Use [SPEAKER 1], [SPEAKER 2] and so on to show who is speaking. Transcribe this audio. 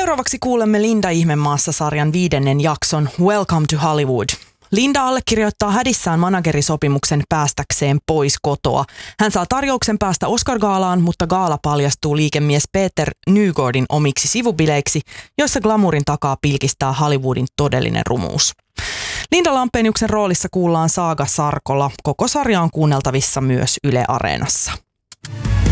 [SPEAKER 1] Seuraavaksi kuulemme Linda Ihmemaassa-sarjan 5. jakson Welcome to Hollywood. Linda allekirjoittaa hädissään managerisopimuksen päästäkseen pois kotoa. Hän saa tarjouksen päästä Oscar-gaalaan, mutta gaala paljastuu liikemies Peter Nygårdin omiksi sivubileiksi, joissa glamourin takaa pilkistää Hollywoodin todellinen rumuus. Linda Lampeniuksen roolissa kuullaan Saaga Sarkola. Koko sarja on kuunneltavissa myös Yle Areenassa.